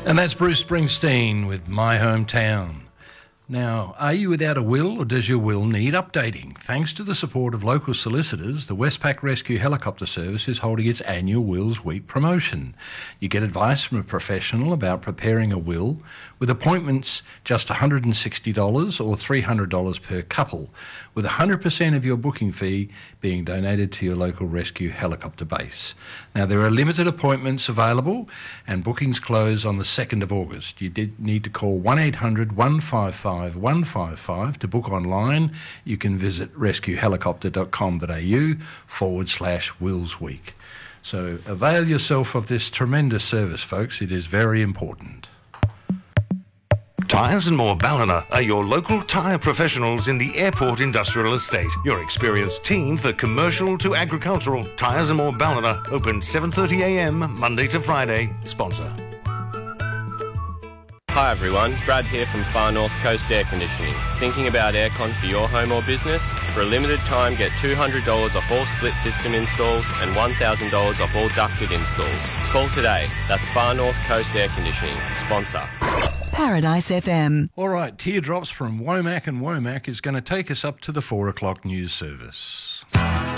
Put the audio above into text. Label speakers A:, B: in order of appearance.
A: And that's Bruce Springsteen with My Hometown. Now, are you without a will or does your will need updating? Thanks to the support of local solicitors, the Westpac Rescue Helicopter Service is holding its annual Wills Week promotion. You get advice from a professional about preparing a will, with appointments just $160 or $300 per couple, with 100% of your booking fee being donated to your local rescue helicopter base. Now, there are limited appointments available and bookings close on the 2nd of August. You did need to call 1-800-155-155 to book online. You can visit rescuehelicopter.com.au/Wills Week. So avail yourself of this tremendous service, folks. It is very important.
B: Tyres and More Ballina are your local tyre professionals in the Airport Industrial Estate. Your experienced team for commercial to agricultural. Tyres and More Ballina, open 7:30 a.m. Monday to Friday. Sponsor.
C: Hi everyone, Brad here from Far North Coast Air Conditioning. Thinking about aircon for your home or business? For a limited time, get $200 off all split system installs and $1,000 off all ducted installs. Call today. That's Far North Coast Air Conditioning. Sponsor.
D: Paradise FM.
A: All right, Teardrops from Womack and Womack is going to take us up to the 4 o'clock news service.